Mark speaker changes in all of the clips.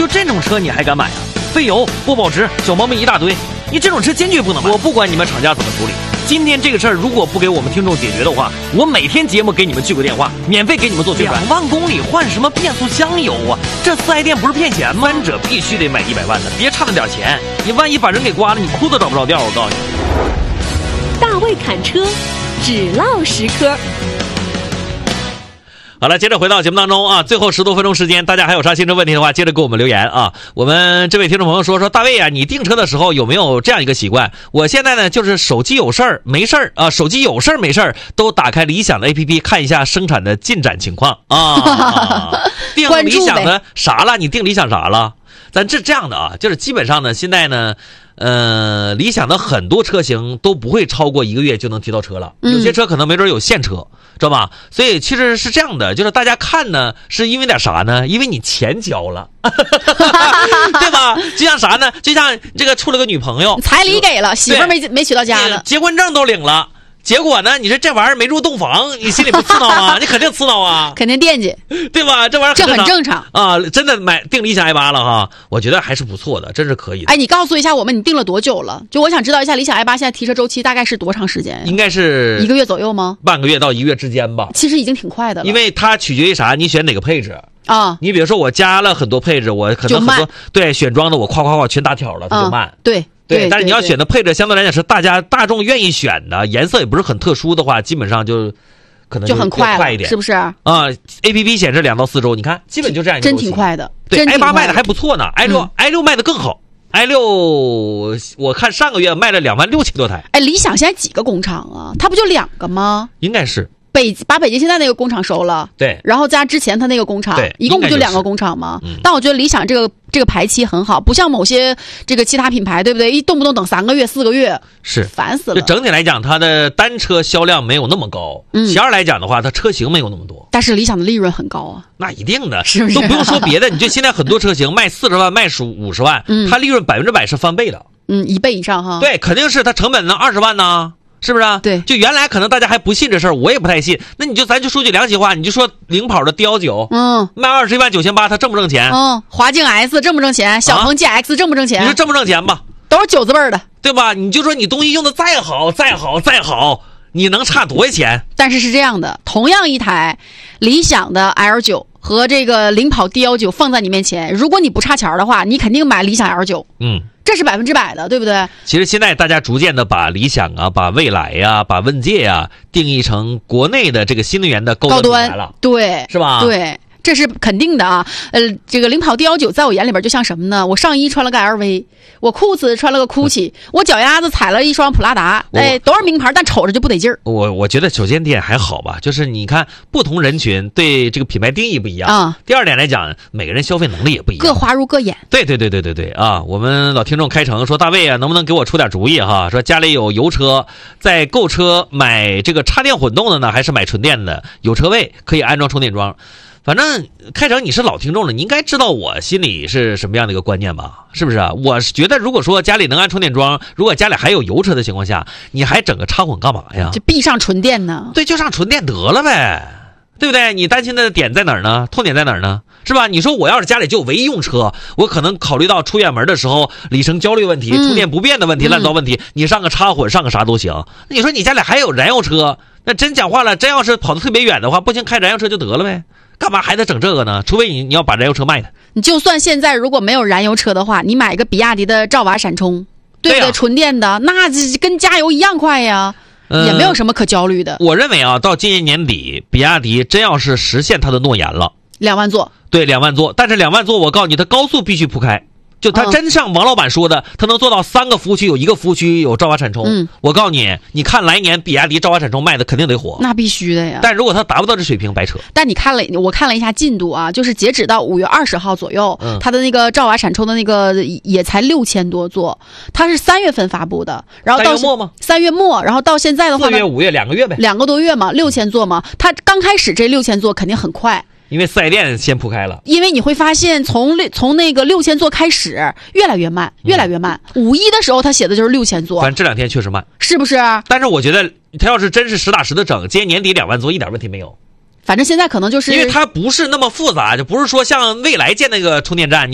Speaker 1: 就这种车你还敢买啊？费油、不保值、小毛病一大堆，你这种车坚决不能买。我不管你们厂家怎么处理，今天这个事儿如果不给我们听众解决的话，我每天节目给你们聚个电话，免费给你们做宣传。2万公里换什么变速箱油啊？这4S店不是骗钱吗？三者必须得买100万的，别差那点钱，你万一把人给刮了，你裤子找不着调。我告诉你，
Speaker 2: 大卫侃车，只唠10颗。
Speaker 3: 好了，接着回到节目当中啊，最后10多分钟时间，大家还有啥新车问题的话，接着给我们留言啊。我们这位听众朋友说大卫啊，你订车的时候有没有这样一个习惯？我现在呢就是手机有事儿没事儿啊，手机有事儿没事儿都打开理想的 APP 看一下生产的进展情况啊。订理想的啥了？你订理想啥了？咱这样的啊，就是基本上呢，现在呢。理想的很多车型都不会超过1个月就能提到车了，有些车可能没准有现车，知道吧？所以其实是这样的，就是大家看呢，是因为点啥呢？因为你钱交了，对吧？就像啥呢？就像这个处了个女朋友，
Speaker 4: 彩礼给了，媳妇没娶到家呢，
Speaker 3: 结婚证都领了。结果呢？你说这玩意儿没入洞房，你心里不刺挠吗？你肯定刺挠啊，
Speaker 4: 肯定惦记，
Speaker 3: 对吧？这玩意儿
Speaker 4: 这很正常
Speaker 3: 啊！真的订理想 i8 了哈，我觉得还是不错的，真是可以的。
Speaker 4: 哎，你告诉一下我们，你订了多久了？就我想知道一下，理想 i8 现在提车周期大概是多长时间？
Speaker 3: 应该是
Speaker 4: 1个月左右吗？
Speaker 3: 半个月到1个月之间吧。
Speaker 4: 其实已经挺快的了，
Speaker 3: 因为它取决于啥？你选哪个配置
Speaker 4: 啊？
Speaker 3: 你比如说我加了很多配置，我可能很多对选装的我夸全打挑了，它就慢。
Speaker 4: 对，
Speaker 3: 但是你要选的配置相对来讲是大众愿意选的，颜色也不是很特殊的话，基本上就可能
Speaker 4: 就很快
Speaker 3: 一点，
Speaker 4: 是不是
Speaker 3: 啊？APP 显示2到4周，你看基本就这样一个周期，
Speaker 4: 真挺快的。
Speaker 3: 对 ，i8 卖的还不错呢，i6 卖的更好，i6 我看上个月卖了26000多台。
Speaker 4: 哎，理想现在几个工厂啊？它不就2个吗？
Speaker 3: 应该是。
Speaker 4: 把北京现在那个工厂收了，
Speaker 3: 对，
Speaker 4: 然后加之前他那个工厂，
Speaker 3: 对，
Speaker 4: 一共不就2个工厂吗？但我觉得理想这个排期很好，不像某些这个其他品牌，对不对？一动不动等3个月、4个月，
Speaker 3: 是
Speaker 4: 烦死了。
Speaker 3: 就整体来讲，它的单车销量没有那么高，其二来讲的话，它车型没有那么多。
Speaker 4: 但是理想的利润很高啊，
Speaker 3: 那一定的，
Speaker 4: 是不是？
Speaker 3: 都不用说别的，你就现在很多车型卖40万、卖50万，它利润100%是翻倍的
Speaker 4: ，1倍以上哈。
Speaker 3: 对，肯定是它成本呢20万呢。是不是啊？
Speaker 4: 对，
Speaker 3: 就原来可能大家还不信这事儿，我也不太信。那咱就说句良心话，你就说领跑的D19，卖21万9800，它挣不挣钱？
Speaker 4: 华境 S 挣不挣钱？小鹏 GX 挣不挣钱？
Speaker 3: 你说挣不挣钱吧？
Speaker 4: 都是9字辈的，
Speaker 3: 对吧？你就说你东西用的再好，你能差多少钱？
Speaker 4: 但是这样的，同样一台理想的 L9和这个领跑 D19放在你面前，如果你不差钱的话，你肯定买理想 L9。这是100%的，对不对？
Speaker 3: 其实现在大家逐渐的把理想啊、把蔚来呀、把问界呀定义成国内的这个新能源的高端品牌了，
Speaker 4: 对，
Speaker 3: 是吧？
Speaker 4: 对。这是肯定的啊，这个领跑 D19在我眼里边就像什么呢？我上衣穿了个 LV， 我裤子穿了个 GUCCI，我脚丫子踩了一双普拉达，哎，都是名牌，但瞅着就不得劲儿。
Speaker 3: 我觉得首先点还好吧，就是你看不同人群对这个品牌定义不一样啊。第二点来讲，每个人消费能力也不一样，
Speaker 4: 各花入各眼。
Speaker 3: 对啊！我们老听众开城说大卫啊，能不能给我出点主意哈？说家里有油车，在购车买这个插电混动的呢，还是买纯电的？有车位可以安装充电桩。反正开成你是老听众了，你应该知道我心里是什么样的一个观念吧？是不是啊？我是觉得，如果说家里能安充电桩，如果家里还有油车的情况下，你还整个插混干嘛呀？
Speaker 4: 就必上纯电呢？
Speaker 3: 对，就上纯电得了呗，对不对？你担心的点在哪儿呢？痛点在哪儿呢？是吧？你说我要是家里就唯一用车，我可能考虑到出远门的时候里程焦虑问题、充电不便的问题、烂糟问题，你上个插混，上个啥都行。你说你家里还有燃油车，那真讲话了，真要是跑得特别远的话，不行开燃油车就得了呗。干嘛还得整这个呢？除非你要把燃油车卖的。
Speaker 4: 你就算现在如果没有燃油车的话，你买一个比亚迪的兆瓦闪充，对不对？纯电的，那跟加油一样快呀，也没有什么可焦虑的。
Speaker 3: 我认为啊，到今年年底，比亚迪真要是实现它的诺言了
Speaker 4: ，2万座，
Speaker 3: 对，2万座。但是2万座，我告诉你，它高速必须铺开。就他真像王老板说的，他能做到3个服务区有1个服务区有兆瓦闪充。我告诉你，你看来年比亚迪兆瓦闪充卖的肯定得火，
Speaker 4: 那必须的呀。
Speaker 3: 但如果他达不到这水平，白扯。
Speaker 4: 但我看了一下进度啊，就是截止到5月20号左右，他的那个兆瓦闪充的那个也才6000多座，他是3月份发布的，然后到3月末，然后到现在的话
Speaker 3: 4月5月2个月呗
Speaker 4: ，2个多月嘛，6000座嘛，他刚开始这6000座肯定很快。
Speaker 3: 因为4S店先铺开了，
Speaker 4: 因为你会发现从那个6000座开始越来越慢，越来越慢。5.1的时候他写的就是6000座，
Speaker 3: 反正这2天确实慢，
Speaker 4: 是不是？
Speaker 3: 但是我觉得他要是真是实打实的整，今年年底2万座一点问题没有。
Speaker 4: 反正现在可能就是
Speaker 3: 因为它不是那么复杂，就不是说像蔚来建那个充电站，你们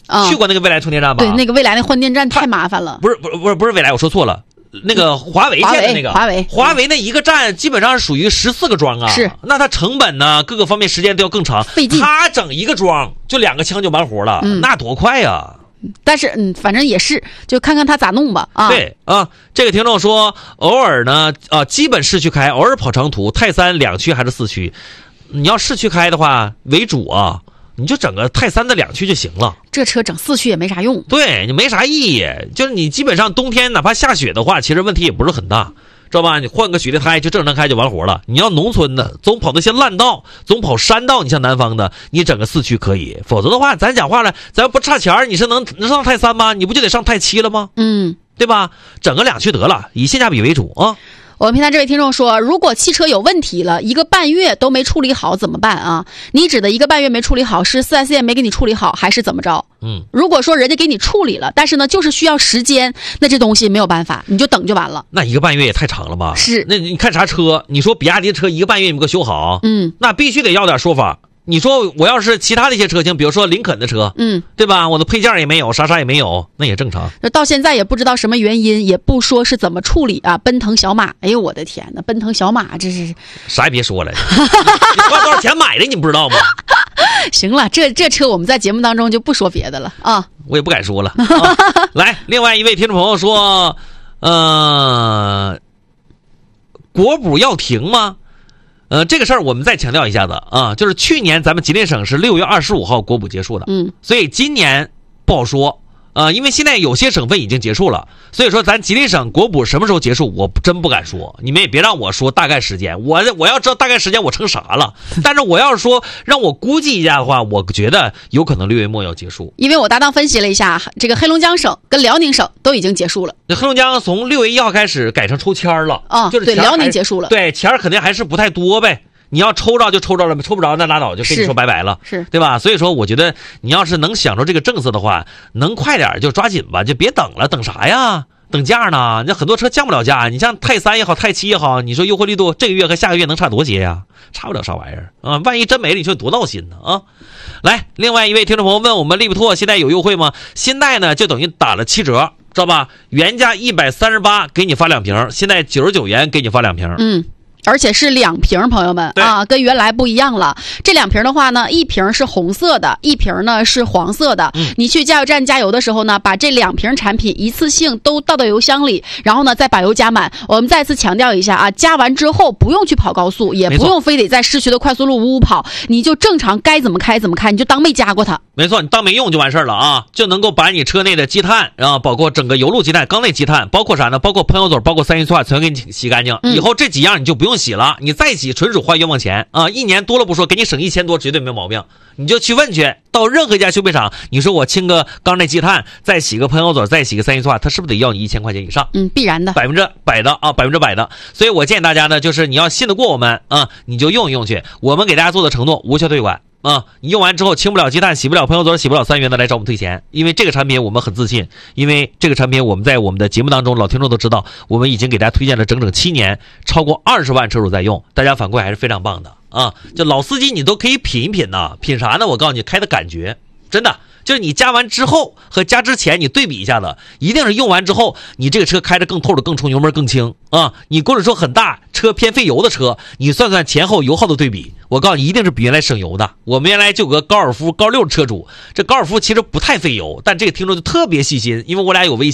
Speaker 3: 去过那个未来充电站吧？
Speaker 4: 对，那个未来那换电站太麻烦了。
Speaker 3: 不是未来，我说错了。那个华为建的那个华为那一个站基本上属于14个桩啊，
Speaker 4: 是，
Speaker 3: 那它成本呢各个方面时间都要更长，
Speaker 4: 费劲。
Speaker 3: 它整一个桩就2个枪就完活了，那多快呀！
Speaker 4: 但是反正也是，就看看他咋弄吧啊。
Speaker 3: 对啊，这个听众说偶尔呢基本市区开，偶尔跑长途，泰32区还是4区？你要市区开的话为主啊。你就整个泰3的2区就行了，
Speaker 4: 这车整4区也没啥用，
Speaker 3: 对你没啥意义。就是你基本上冬天哪怕下雪的话，其实问题也不是很大，知道吧？你换个雪地胎就正常开就完活了。你要农村的，总跑那些烂道，总跑山道，你像南方的，你整个4区可以。否则的话，咱讲话了，咱不差钱，你是能上泰3吗？你不就得上泰7了吗？对吧？整个2区得了，以性价比为主啊。
Speaker 4: 我们平台这位听众说，如果汽车有问题了，1个半月都没处理好怎么办啊？你指的1个半月没处理好是 4S 店没给你处理好还是怎么着？如果说人家给你处理了，但是呢就是需要时间，那这东西没有办法，你就等就完了。
Speaker 3: 那1个半月也太长了吧？
Speaker 4: 是。
Speaker 3: 那你看啥车？你说比亚迪车1个半月你给我修好，那必须得要点说法。你说我要是其他的一些车型，比如说林肯的车，对吧？我的配件也没有，啥也没有，那也正常。
Speaker 4: 到现在也不知道什么原因，也不说是怎么处理啊。奔腾小马，哎呦我的天哪，奔腾小马这是
Speaker 3: 啥也别说了，你花多少钱买的，你不知道吗？
Speaker 4: 行了，这车我们在节目当中就不说别的了啊，
Speaker 3: 我也不敢说了。来，另外一位听众朋友说，国补要停吗？这个事儿我们再强调一下子啊，就是去年咱们吉林省是6月25号国补结束的，所以今年不好说。因为现在有些省份已经结束了，所以说咱吉林省国补什么时候结束，我真不敢说。你们也别让我说大概时间，我要知道大概时间我成啥了。但是我要是说让我估计一下的话，我觉得有可能6月末要结束。
Speaker 4: 因为我搭档分析了一下，这个黑龙江省跟辽宁省都已经结束了。
Speaker 3: 那黑龙江从6月1号开始改成抽签了就是
Speaker 4: 对，辽宁结束了。
Speaker 3: 对，钱肯定还是不太多呗。你要抽着就抽着了，抽不着那拉倒，就跟你说拜拜了，
Speaker 4: 是
Speaker 3: 对吧？所以说我觉得你要是能享受这个政策的话，能快点就抓紧吧，就别等了，等啥呀？等价呢？那很多车降不了价，你像泰3也好，泰7也好，你说优惠力度这个月和下个月能差多些呀？差不了啥玩意儿啊！万一真没了，你说多闹心呢啊！来，另外一位听众朋友问我们利普拓现在有优惠吗？现在呢就等于打了7折，知道吧？原价138给你发2瓶，现在99元给你发2瓶。
Speaker 4: 而且是2瓶，朋友们啊，跟原来不一样了。这2瓶的话呢，一瓶是红色的，一瓶呢是黄色的。你去加油站加油的时候呢，把这2瓶产品一次性都倒到油箱里，然后呢再把油加满。我们再次强调一下啊，加完之后不用去跑高速，也不用非得在市区的快速路呜呜跑，你就正常该怎么开怎么开，你就当没加过它。
Speaker 3: 没错，你当没用就完事儿了啊，就能够把你车内的积碳啊，包括整个油路积碳、缸内积碳，包括啥呢？包括喷油嘴、包括3元素全给你洗干净。以后这几样你就不用洗了，你再洗纯属花冤枉钱啊！1年多了不说，给你省1000多绝对没毛病。你就去问去，到任何一家修配厂，你说我清个缸内积碳，再洗个喷油嘴，再洗个3元素它是不是得要你1000块钱以上？
Speaker 4: 必然的
Speaker 3: ，100%的啊，100%的。所以我建议大家呢，就是你要信得过我们啊，你就用一用去。我们给大家做的承诺，无效退款。你用完之后清不了积碳，洗不了喷油嘴，洗不了3元的，来找我们退钱。因为这个产品我们很自信，因为这个产品我们在我们的节目当中，老听众都知道，我们已经给大家推荐了整整7年，超过20万车主在用，大家反馈还是非常棒的啊！就老司机你都可以品一品呐，品啥呢？我告诉你，开的感觉真的。就是你加完之后和加之前你对比一下子，一定是用完之后你这个车开着更透着更冲，油门更轻啊！你公里数很大，车偏费油的车，你算算前后油耗的对比，我告诉你一定是比原来省油的。我们原来就有个高尔夫高6的车主，这高尔夫其实不太费油，但这个听众就特别细心，因为我俩有微信。